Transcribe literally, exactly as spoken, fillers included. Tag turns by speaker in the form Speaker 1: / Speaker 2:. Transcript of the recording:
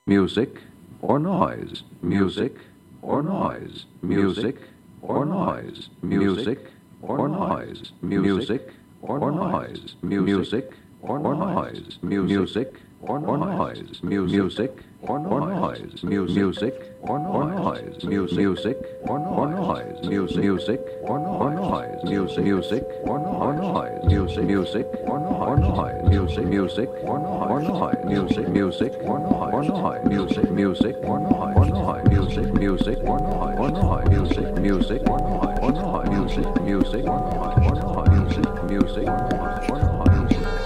Speaker 1: music or noise, music or noise, music or noise, music or noise, music or noise, music or noise, music or noise, music or noise, music or noise, music or noise, music or noise, music, music or noise, music, music or noise, music, music or noise, music, music or noise, music, music or noise, music, music or noise, music, music or noise, music, music or noise, music, music.